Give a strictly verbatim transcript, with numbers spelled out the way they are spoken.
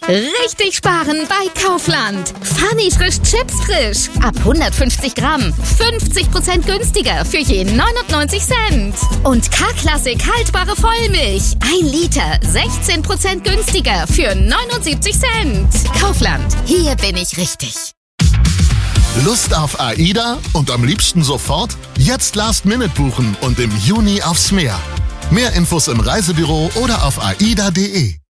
Richtig sparen bei Kaufland. Funny frisch Chips frisch. Ab hundertfünfzig Gramm. fünfzig Prozent günstiger für je neunundneunzig Cent. Und K-Klassik haltbare Vollmilch. ein Liter. sechzehn Prozent günstiger für neunundsiebzig Cent. Kaufland. Hier bin ich richtig. Lust auf AIDA und am liebsten sofort? Jetzt Last Minute buchen und im Juni aufs Meer. Mehr Infos im Reisebüro oder auf aida punkt de.